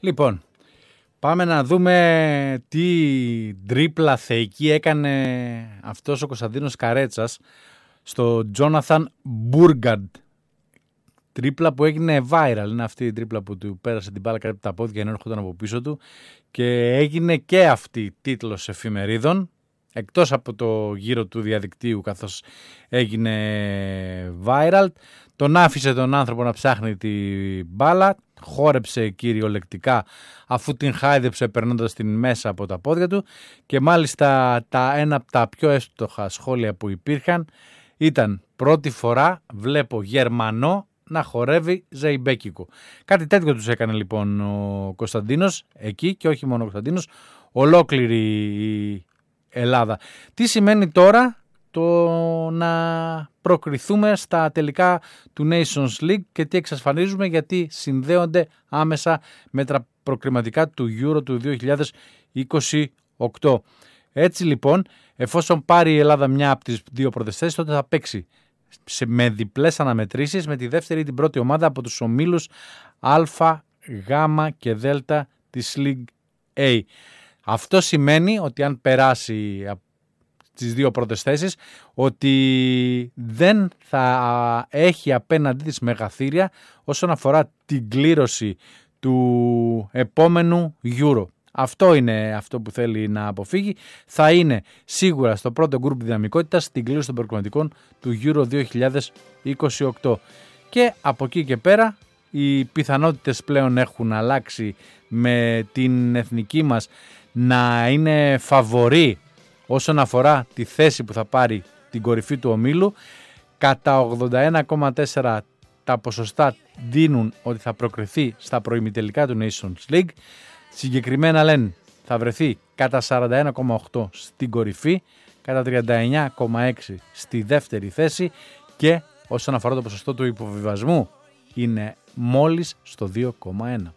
Λοιπόν, πάμε να δούμε τι τρίπλα θεϊκή έκανε αυτός ο Κωνσταντίνος Καρέτσας στο Jonathan Burdgard. Τρίπλα που έγινε viral, είναι αυτή η τρίπλα που του πέρασε την μπάλα κάτω από τα πόδια ενώ έρχονταν από πίσω του και έγινε και αυτή τίτλος εφημερίδων, εκτός από το γύρο του διαδικτύου καθώς έγινε viral. Τον άφησε τον άνθρωπο να ψάχνει την μπάλα, χόρεψε κυριολεκτικά αφού την χάιδεψε περνώντας την μέσα από τα πόδια του και μάλιστα ένα από τα πιο εύστοχα σχόλια που υπήρχαν ήταν «Πρώτη φορά βλέπω Γερμανό να χορεύει ζεϊμπέκικο». Κάτι τέτοιο τους έκανε λοιπόν ο Κωνσταντίνος εκεί και όχι μόνο ο Κωνσταντίνος, ολόκληρη η Ελλάδα. Τι σημαίνει τώρα το να προκριθούμε στα τελικά του Nations League και τι εξασφαλίζουμε, γιατί συνδέονται άμεσα με τα προκριματικά του Euro του 2028. Έτσι λοιπόν, εφόσον πάρει η Ελλάδα μια από τις δύο πρώτες θέσεις, τότε θα παίξει με διπλές αναμετρήσεις με τη δεύτερη ή την πρώτη ομάδα από τους ομίλους Α, Γ και Δ της League A. Αυτό σημαίνει ότι αν περάσει τις δύο πρώτες θέσεις, ότι δεν θα έχει απέναντί της μεγαθύρια όσον αφορά την κλήρωση του επόμενου Euro. Αυτό είναι αυτό που θέλει να αποφύγει. Θα είναι σίγουρα στο πρώτο γκρουπ δυναμικότητας στην κλήρωση των προκριματικών του Euro 2028. Και από εκεί και πέρα οι πιθανότητες πλέον έχουν αλλάξει με την εθνική μας να είναι φαβορί όσον αφορά τη θέση που θα πάρει την κορυφή του ομίλου. Κατά 81,4 τα ποσοστά δίνουν ότι θα προκριθεί στα προημιτελικά του Nations League. Συγκεκριμένα λένε θα βρεθεί κατά 41,8 στην κορυφή, κατά 39,6 στη δεύτερη θέση και όσον αφορά το ποσοστό του υποβιβασμού είναι μόλις στο 2,1.